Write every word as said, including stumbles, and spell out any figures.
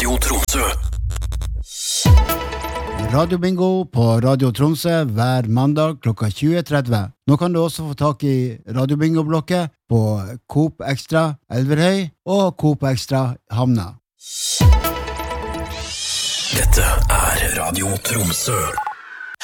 Radio Tromsø. Radio Bingo på Radio Tromsø hver mandag klokka tjue tretti. Nå kan du også få tak i Radio Bingo-blokket på Coop Extra Elverhøy og Coop Extra Hamna. Dette er Radio Tromsø.